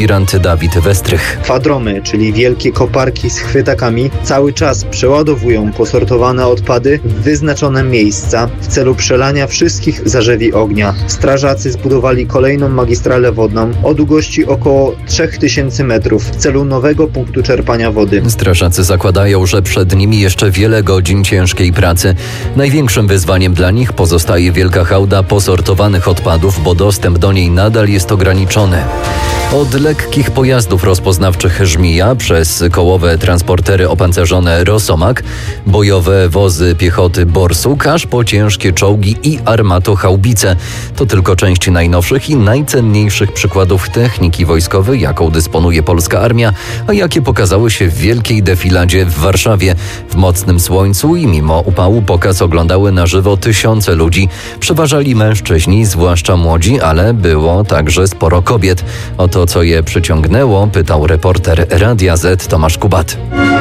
aspirant Dawid Westrych. Kwadromy, czyli wielkie koparki z chwytakami, cały czas przeładowują posortowane odpady w wyznaczone miejsca w celu przelania wszystkich zarzewi ognia. Strażacy zbudowali kolejną magistralę wodną o długości około 3000 metrów w celu nowego punktu czerpania wody. Strażacy zakładają, że przed nimi jeszcze wiele godzin ciężkiej pracy. Największym wyzwaniem dla nich pozostaje wielka hałda posortowanych odpadów, bo dostęp do niej nadal jest ograniczony. Od lekkich pojazdów rozpoznawczych Żmija przez kołowe transportery opancerzone Rosomak, bojowe wozy piechoty Borsuk, aż po ciężkie czołgi i armatochaubice. To tylko część najnowszych i najcenniejszych przykładów techniki wojskowej, jaką dysponuje polska armia, a jakie pokazały się w wielkiej defiladzie w Warszawie. W mocnym słońcu i mimo upału pokaz oglądały na żywo tysiące ludzi. Przeważali mężczyźni, zwłaszcza młodzi, ale było także sporo kobiet. O to, co je przyciągnęło, pytał reporter Radia Z Tomasz Kubat.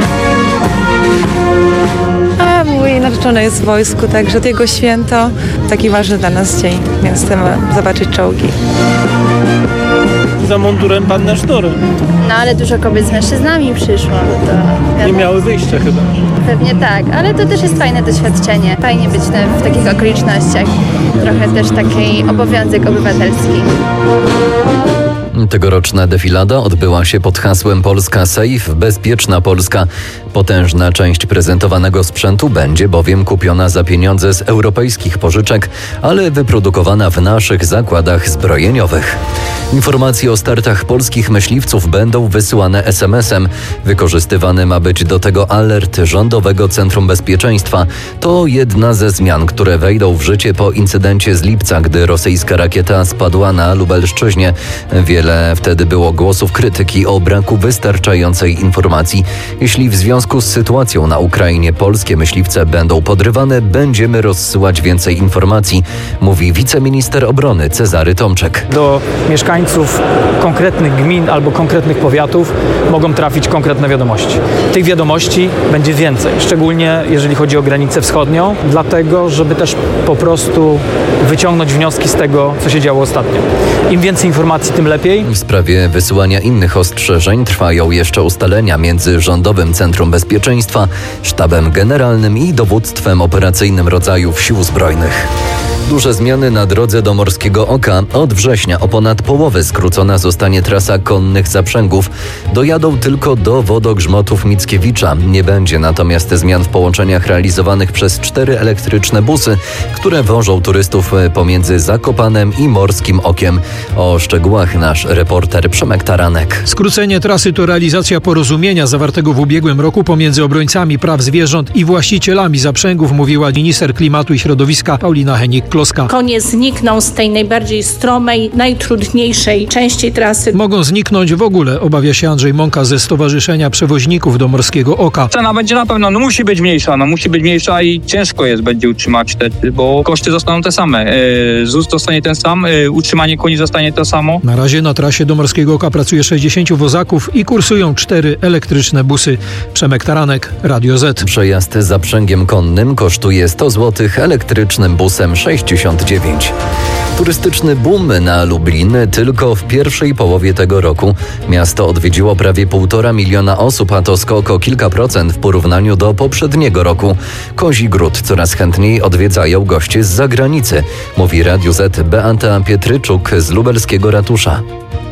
Mój narzeczony jest w wojsku, także to jego święto, taki ważny dla nas dzień, więc chcemy zobaczyć czołgi. Za mundurem panna sznury. No ale dużo kobiet z mężczyznami przyszło, no to... Nie miały wyjścia chyba. Pewnie tak, ale to też jest fajne doświadczenie. Fajnie być w takich okolicznościach. Trochę też taki obowiązek obywatelski. Tegoroczna defilada odbyła się pod hasłem Polska Safe, bezpieczna Polska. Potężna część prezentowanego sprzętu będzie bowiem kupiona za pieniądze z europejskich pożyczek, ale wyprodukowana w naszych zakładach zbrojeniowych. Informacje o startach polskich myśliwców będą wysyłane SMS-em. Wykorzystywany ma być do tego alert Rządowego Centrum Bezpieczeństwa. To jedna ze zmian, które wejdą w życie po incydencie z lipca, gdy rosyjska rakieta spadła na Lubelszczyźnie. Wiele wtedy było głosów krytyki o braku wystarczającej informacji. Jeśli w związku z sytuacją na Ukrainie polskie myśliwce będą podrywane, będziemy rozsyłać więcej informacji, mówi wiceminister obrony Cezary Tomczek. Do mieszkańców konkretnych gmin albo konkretnych powiatów mogą trafić konkretne wiadomości. Tych wiadomości będzie więcej, szczególnie jeżeli chodzi o granicę wschodnią, dlatego żeby też po prostu wyciągnąć wnioski z tego, co się działo ostatnio. Im więcej informacji, tym lepiej. W sprawie wysyłania innych ostrzeżeń trwają jeszcze ustalenia między Rządowym Centrum Bezpieczeństwa, Sztabem Generalnym i Dowództwem Operacyjnym rodzajów Sił Zbrojnych. Duże zmiany na drodze do Morskiego Oka. Od września o ponad połowę skrócona zostanie trasa konnych zaprzęgów. Dojadą tylko do wodogrzmotów Mickiewicza. Nie będzie natomiast zmian w połączeniach realizowanych przez 4 elektryczne busy, które wożą turystów pomiędzy Zakopanem i Morskim Okiem. O szczegółach nasz reporter Przemek Taranek. Skrócenie trasy to realizacja porozumienia zawartego w ubiegłym roku pomiędzy obrońcami praw zwierząt i właścicielami zaprzęgów, mówiła minister klimatu i środowiska Paulina Henik-Kloska. Konie znikną z tej najbardziej stromej, najtrudniejszej części trasy. Mogą zniknąć w ogóle, obawia się Andrzej Mąka ze Stowarzyszenia Przewoźników do Morskiego Oka. Cena będzie na pewno, musi być mniejsza i ciężko będzie utrzymać bo koszty zostaną te same. ZUS zostanie ten sam, utrzymanie koni zostanie to samo. Na razie na trasie do Morskiego Oka pracuje 60 wozaków i kursują 4 elektryczne busy. Przemek Taranek, Radio Z. Przejazd zaprzęgiem konnym kosztuje 100 zł, elektrycznym busem 69. Turystyczny boom na Lublin tylko w pierwszej połowie tego roku. Miasto odwiedziło prawie 1,5 miliona osób, a to skok o kilka procent w porównaniu do poprzedniego roku. Kozi Gród coraz chętniej odwiedzają goście z zagranicy, mówi Radiu Z Beata Pietryczuk z lubelskiego ratusza.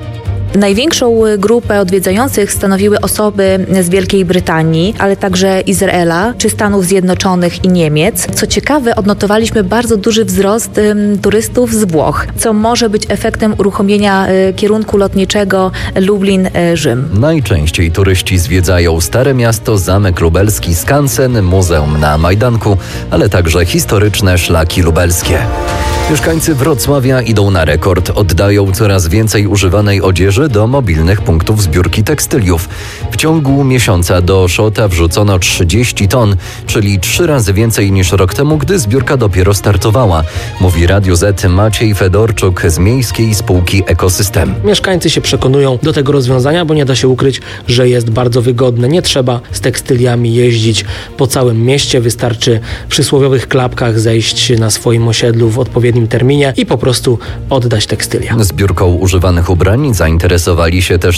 Największą grupę odwiedzających stanowiły osoby z Wielkiej Brytanii, ale także Izraela, czy Stanów Zjednoczonych i Niemiec. Co ciekawe, odnotowaliśmy bardzo duży wzrost turystów z Włoch, co może być efektem uruchomienia kierunku lotniczego Lublin-Rzym. Najczęściej turyści zwiedzają Stare Miasto, Zamek Lubelski, skansen, muzeum na Majdanku, ale także historyczne szlaki lubelskie. Mieszkańcy Wrocławia idą na rekord. Oddają coraz więcej używanej odzieży do mobilnych punktów zbiórki tekstyliów. W ciągu miesiąca do Szota wrzucono 30 ton, czyli 3 razy więcej niż rok temu, gdy zbiórka dopiero startowała, mówi Radiu Z Maciej Fedorczuk z Miejskiej Spółki Ekosystem. Mieszkańcy się przekonują do tego rozwiązania, bo nie da się ukryć, że jest bardzo wygodne. Nie trzeba z tekstyliami jeździć po całym mieście. Wystarczy w przysłowiowych klapkach zejść na swoim osiedlu w odpowiednim terminie i po prostu oddać tekstylia. Zbiórką używanych ubrań zainteresowali się też